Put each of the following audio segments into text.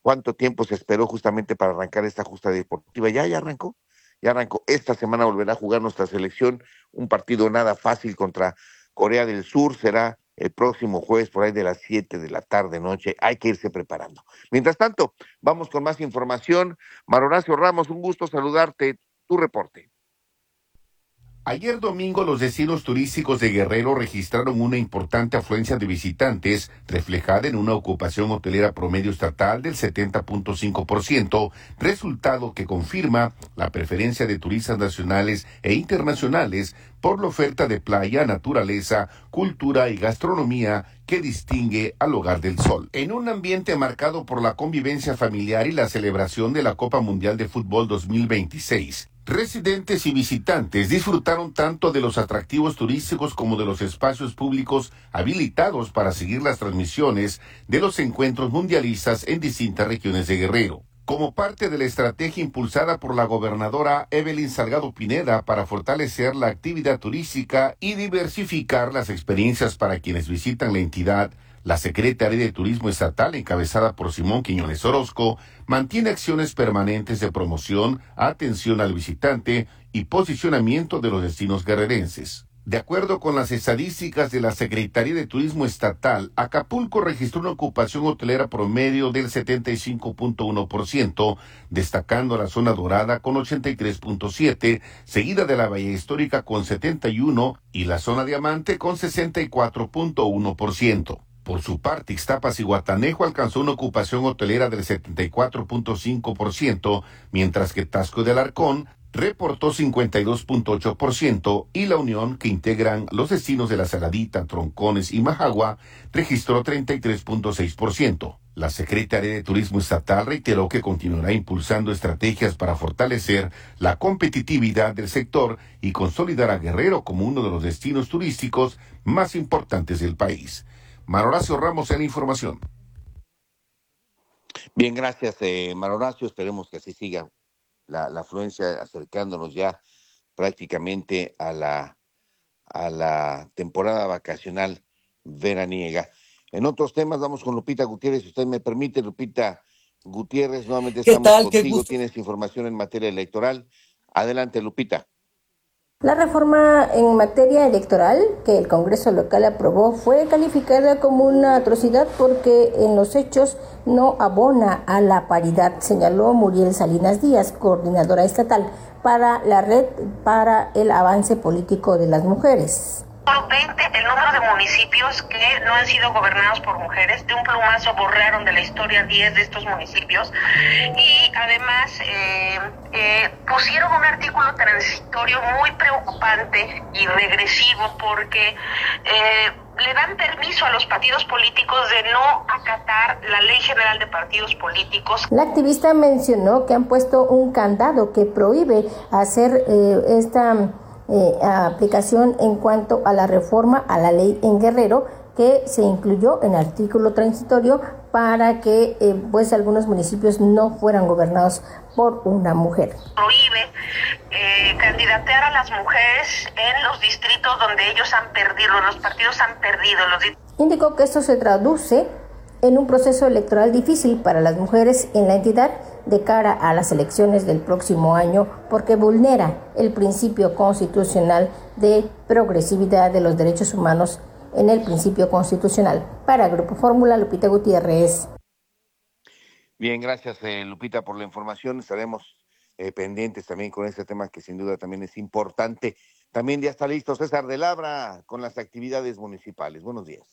cuánto tiempo se esperó justamente para arrancar esta justa deportiva. Ya arrancó. Ya arrancó. Esta semana volverá a jugar nuestra selección un partido nada fácil contra Corea del Sur. Será el próximo jueves por ahí de las 7 de la tarde, noche. Hay que irse preparando. Mientras tanto, vamos con más información. Horacio Ramos, un gusto saludarte. Tu reporte. Ayer domingo los destinos turísticos de Guerrero registraron una importante afluencia de visitantes, reflejada en una ocupación hotelera promedio estatal del 70.5%, resultado que confirma la preferencia de turistas nacionales e internacionales por la oferta de playa, naturaleza, cultura y gastronomía que distingue al Hogar del Sol. En un ambiente marcado por la convivencia familiar y la celebración de la Copa Mundial de Fútbol 2026, residentes y visitantes disfrutaron tanto de los atractivos turísticos como de los espacios públicos habilitados para seguir las transmisiones de los encuentros mundialistas en distintas regiones de Guerrero. Como parte de la estrategia impulsada por la gobernadora Evelyn Salgado Pineda para fortalecer la actividad turística y diversificar las experiencias para quienes visitan la entidad, la Secretaría de Turismo Estatal, encabezada por Simón Quiñones Orozco, mantiene acciones permanentes de promoción, atención al visitante y posicionamiento de los destinos guerrerenses. De acuerdo con las estadísticas de la Secretaría de Turismo Estatal, Acapulco registró una ocupación hotelera promedio del 75.1%, destacando la zona dorada con 83.7%, seguida de la Bahía Histórica con 71% y la zona diamante con 64.1%. Por su parte, Ixtapas y Guatanejo alcanzó una ocupación hotelera del 74.5%, mientras que Taxco de Alarcón reportó 52.8% y La Unión, que integran los destinos de La Saladita, Troncones y Majagua, registró 33.6%. La Secretaría de Turismo Estatal reiteró que continuará impulsando estrategias para fortalecer la competitividad del sector y consolidar a Guerrero como uno de los destinos turísticos más importantes del país. Horacio Ramos en la información. Bien, gracias, Horacio. Esperemos que así siga la afluencia, acercándonos ya prácticamente a la temporada vacacional veraniega. En otros temas, vamos con Lupita Gutiérrez. Si usted me permite, Lupita Gutiérrez, nuevamente ¿Qué estamos tal? Qué contigo. gusto. Tienes información en materia electoral. Adelante, Lupita. La reforma en materia electoral que el Congreso local aprobó fue calificada como una atrocidad porque en los hechos no abona a la paridad, señaló Muriel Salinas Díaz, coordinadora estatal para la Red para el Avance Político de las Mujeres. Solo 20 el número de municipios que no han sido gobernados por mujeres. De un plumazo borraron de la historia 10 de estos municipios y además pusieron un artículo transitorio muy preocupante y regresivo porque le dan permiso a los partidos políticos de no acatar la Ley General de Partidos Políticos. La activista mencionó que han puesto un candado que prohíbe hacer esta aplicación en cuanto a la reforma a la ley en Guerrero, que se incluyó en el artículo transitorio para que pues algunos municipios no fueran gobernados por una mujer. Prohíbe candidatear a las mujeres en los distritos donde ellos han perdido, los partidos han perdido. Indicó que esto se traduce en un proceso electoral difícil para las mujeres en la entidad de cara a las elecciones del próximo año, porque vulnera el principio constitucional de progresividad de los derechos humanos en el principio constitucional. Para Grupo Fórmula, Lupita Gutiérrez. Bien, gracias, Lupita, por la información. Estaremos pendientes también con este tema que sin duda también es importante. También ya está listo César de Labra con las actividades municipales. Buenos días.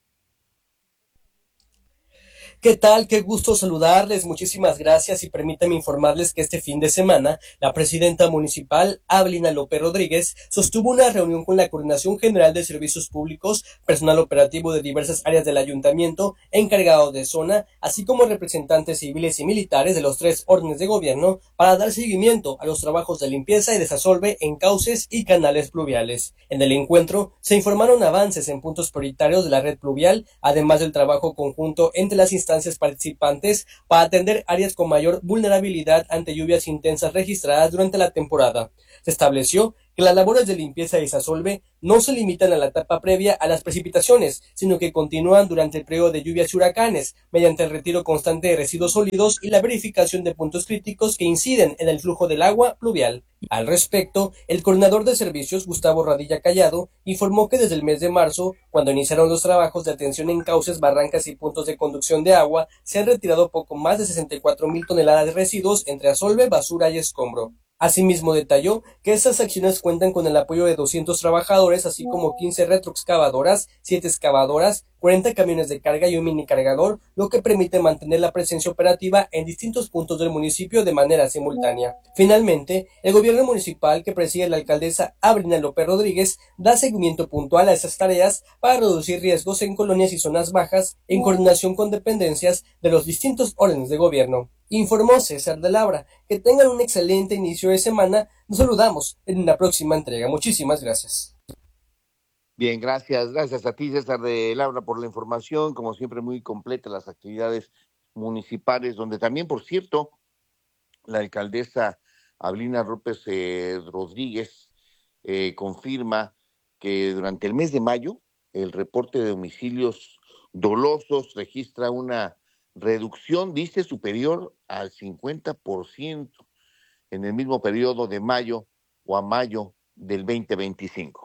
¿Qué tal? Qué gusto saludarles, muchísimas gracias y permítanme informarles que este fin de semana la presidenta municipal, Abelina López Rodríguez, sostuvo una reunión con la Coordinación General de Servicios Públicos, personal operativo de diversas áreas del ayuntamiento, encargado de zona, así como representantes civiles y militares de los 3 órdenes de gobierno para dar seguimiento a los trabajos de limpieza y desasolve en cauces y canales pluviales. En el encuentro se informaron avances en puntos prioritarios de la red pluvial, además del trabajo conjunto entre las instancias participantes para atender áreas con mayor vulnerabilidad ante lluvias intensas registradas durante la temporada. Se estableció que que las labores de limpieza de Sasolve no se limitan a la etapa previa a las precipitaciones, sino que continúan durante el periodo de lluvias y huracanes, mediante el retiro constante de residuos sólidos y la verificación de puntos críticos que inciden en el flujo del agua pluvial. Al respecto, el coordinador de servicios, Gustavo Radilla Callado, informó que desde el mes de marzo, cuando iniciaron los trabajos de atención en cauces, barrancas y puntos de conducción de agua, se han retirado poco más de 64,000 toneladas de residuos entre asolve, basura y escombro. Asimismo, detalló que estas acciones cuentan con el apoyo de 200 trabajadores, así como 15 retroexcavadoras, 7 excavadoras, 40 camiones de carga y un mini cargador, lo que permite mantener la presencia operativa en distintos puntos del municipio de manera simultánea. Finalmente, el gobierno municipal que preside la alcaldesa Abrina López Rodríguez da seguimiento puntual a esas tareas para reducir riesgos en colonias y zonas bajas en coordinación con dependencias de los distintos órdenes de gobierno. Informó César de Labra. Que tengan un excelente inicio de semana. Nos saludamos en una próxima entrega. Muchísimas gracias. Bien, gracias a ti, César de Labra, por la información, como siempre muy completa las actividades municipales, donde también, por cierto, la alcaldesa Abrina López Rodríguez confirma que durante el mes de mayo el reporte de homicidios dolosos registra una reducción, dice, superior al 50% en el mismo periodo de mayo o a mayo del 2025.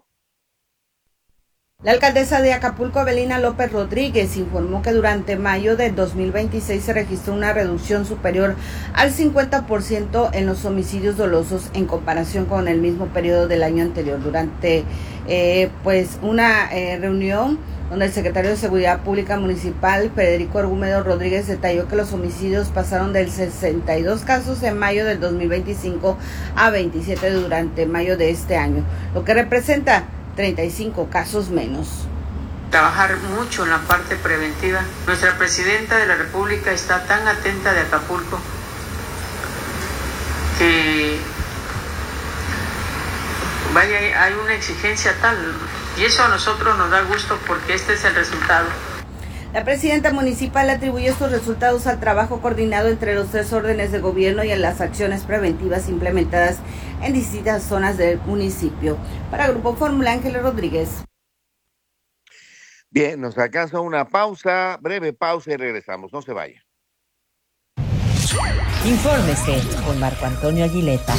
La alcaldesa de Acapulco, Avelina López Rodríguez, informó que durante mayo del 2026 se registró una reducción superior al 50% en los homicidios dolosos en comparación con el mismo periodo del año anterior. Durante una reunión donde el secretario de Seguridad Pública Municipal, Federico Argumedo Rodríguez, detalló que los homicidios pasaron del 62 casos en mayo del 2025 a 27 durante mayo de este año, lo que representa 35 casos menos. Trabajar mucho en la parte preventiva. Nuestra presidenta de la República está tan atenta de Acapulco que hay una exigencia tal, y eso a nosotros nos da gusto porque este es el resultado. La presidenta municipal atribuye estos resultados al trabajo coordinado entre los 3 órdenes de gobierno y en las acciones preventivas implementadas en distintas zonas del municipio. Para Grupo Fórmula, Ángeles Rodríguez. Bien, nos alcanza una pausa, breve pausa y regresamos. No se vaya. Infórmese con Marco Antonio Aguileta.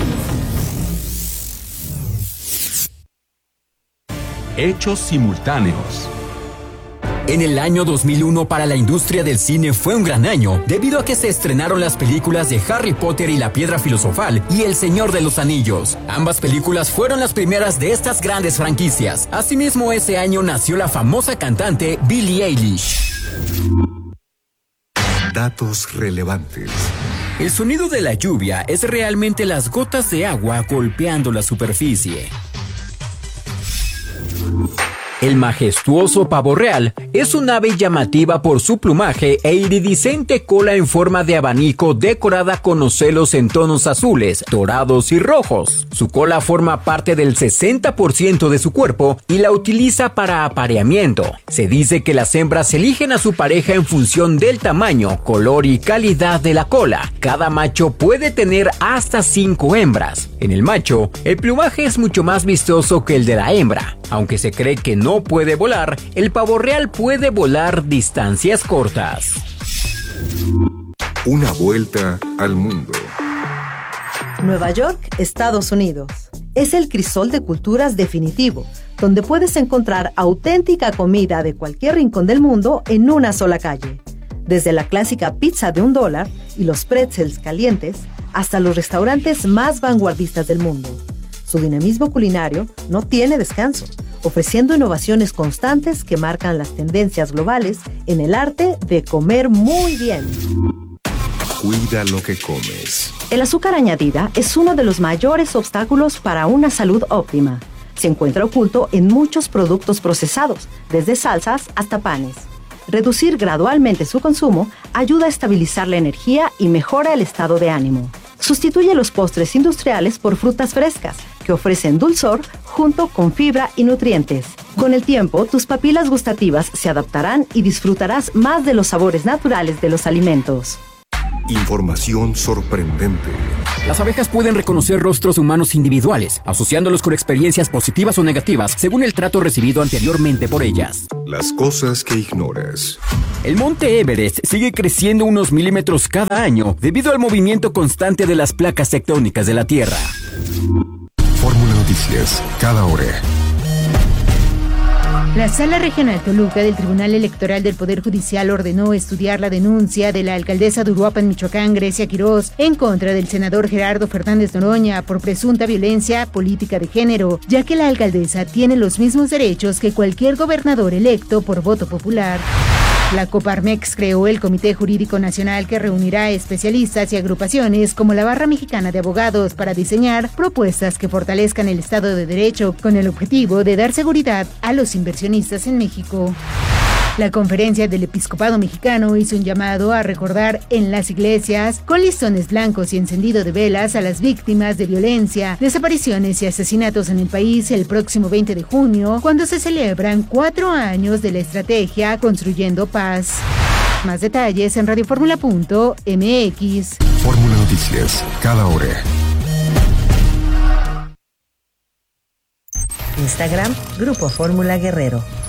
Hechos simultáneos. En el año 2001 para la industria del cine fue un gran año, debido a que se estrenaron las películas de Harry Potter y la Piedra Filosofal y El Señor de los Anillos. Ambas películas fueron las primeras de estas grandes franquicias. Asimismo, ese año nació la famosa cantante Billie Eilish. Datos relevantes. El sonido de la lluvia es realmente las gotas de agua golpeando la superficie. El majestuoso pavo real es un ave llamativa por su plumaje e iridiscente cola en forma de abanico decorada con ocelos en tonos azules, dorados y rojos. Su cola forma parte del 60% de su cuerpo y la utiliza para apareamiento. Se dice que las hembras eligen a su pareja en función del tamaño, color y calidad de la cola. Cada macho puede tener hasta 5 hembras. En el macho, el plumaje es mucho más vistoso que el de la hembra. Aunque se cree que no puede volar, el pavo real puede volar distancias cortas. Una vuelta al mundo. Nueva York, Estados Unidos. Es el crisol de culturas definitivo, donde puedes encontrar auténtica comida de cualquier rincón del mundo en una sola calle. Desde la clásica pizza de $1 y los pretzels calientes, hasta los restaurantes más vanguardistas del mundo. Su dinamismo culinario no tiene descanso, ofreciendo innovaciones constantes que marcan las tendencias globales en el arte de comer muy bien. Cuida lo que comes. El azúcar añadida es uno de los mayores obstáculos para una salud óptima. Se encuentra oculto en muchos productos procesados, desde salsas hasta panes. Reducir gradualmente su consumo ayuda a estabilizar la energía y mejora el estado de ánimo. Sustituye los postres industriales por frutas frescas, que ofrecen dulzor junto con fibra y nutrientes. Con el tiempo, tus papilas gustativas se adaptarán y disfrutarás más de los sabores naturales de los alimentos. Información sorprendente. Las abejas pueden reconocer rostros humanos individuales, asociándolos con experiencias positivas o negativas según el trato recibido anteriormente por ellas. Las cosas que ignoras. El monte Everest sigue creciendo unos milímetros cada año debido al movimiento constante de las placas tectónicas de la Tierra. Fórmula Noticias, cada hora. La Sala Regional Toluca del Tribunal Electoral del Poder Judicial ordenó estudiar la denuncia de la alcaldesa de Uruapan, Michoacán, Grecia Quirós, en contra del senador Gerardo Fernández Noroña por presunta violencia política de género, ya que la alcaldesa tiene los mismos derechos que cualquier gobernador electo por voto popular. La Coparmex creó el Comité Jurídico Nacional que reunirá especialistas y agrupaciones como la Barra Mexicana de Abogados para diseñar propuestas que fortalezcan el Estado de Derecho con el objetivo de dar seguridad a los inversionistas en México. La Conferencia del Episcopado Mexicano hizo un llamado a recordar en las iglesias, con listones blancos y encendido de velas, a las víctimas de violencia, desapariciones y asesinatos en el país el próximo 20 de junio, cuando se celebran 4 años de la estrategia Construyendo Paz. Más detalles en radioformula.mx. Fórmula Noticias, cada hora. Instagram, Grupo Fórmula Guerrero.